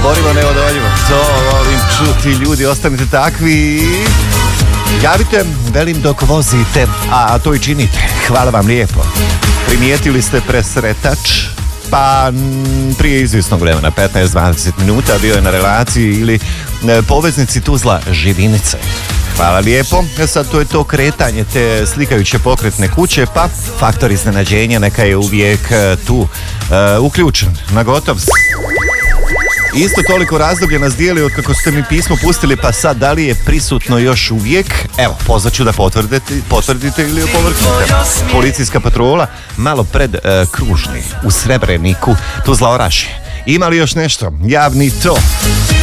Neoborivo, neodoljivo. To volim čuti, ljudi, ostanite takvi. Javite, velim, dok vozite, a to i činite. Hvala vam lijepo. Primijetili ste presretač? Pa prije izvjesnog vremena, 15-20 minuta, bio je na relaciji ili poveznici Tuzla Živinice. Hvala lijepo. Sad to je to kretanje te slikajuće pokretne kuće, pa faktor iznenađenja neka je uvijek tu uključen, na gotov. Isto toliko razdoblje nas dijeli od kako ste mi pismo pustili, pa sad da li je prisutno još uvijek? Evo, pozvaću da potvrdite ili opovrgnete. Policijska patrola malo pred Kružni u Srebreniku, Tuzla Orašje. Ima li još nešto? Javni to.